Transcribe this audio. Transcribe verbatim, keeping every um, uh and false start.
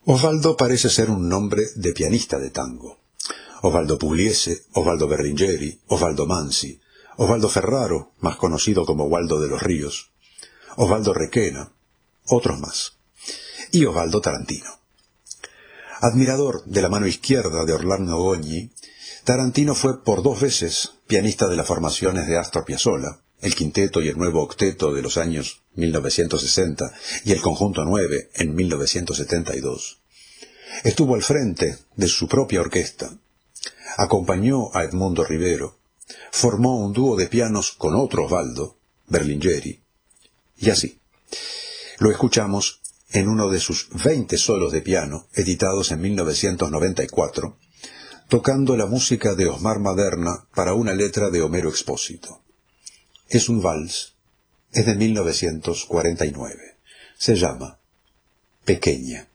Osvaldo parece ser un nombre de pianista de tango. Osvaldo Pugliese, Osvaldo Berlingeri, Osvaldo Manzi, Osvaldo Ferraro, más conocido como Waldo de los Ríos, Osvaldo Requena, otros más, y Osvaldo Tarantino. Admirador de la mano izquierda de Orlando Goñi, Tarantino fue por dos veces pianista de las formaciones de Astor Piazzolla, el quinteto y el nuevo octeto de los años mil novecientos sesenta y el conjunto nueve en mil novecientos setenta y dos. Estuvo al frente de su propia orquesta, acompañó a Edmundo Rivero, formó un dúo de pianos con otro Osvaldo, Berlingeri, y así. Lo escuchamos en uno de sus veinte solos de piano, editados en mil novecientos noventa y cuatro, tocando la música de Osmar Maderna para una letra de Homero Expósito. Es un vals, es de mil novecientos cuarenta y nueve. Se llama Pequeña.